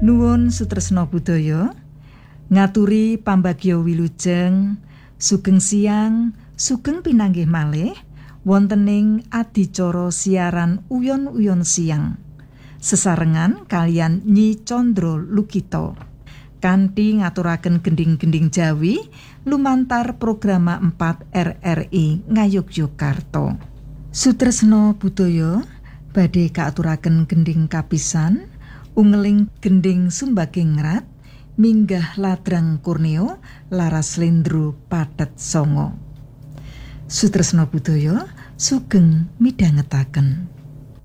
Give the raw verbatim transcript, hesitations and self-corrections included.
Nuwun sutresna budaya, ngaturi pambagya wilujeng, sugeng siang, sugeng pinanggih malih wontening adicara siaran uyon-uyon siang. Sesarengan kalian Nyi Condro Lukito. Kanthi ngaturaken gending-gending Jawi lumantar programa empat R R I Ngayogyakarta. Sutresna budaya badhe kaaturaken gending kapisan ungeling gending Sumbagingrat minggah ladrang Kurnia laras Lendro Pathet Sanga. Sutresna budaya sugeng midhangetaken.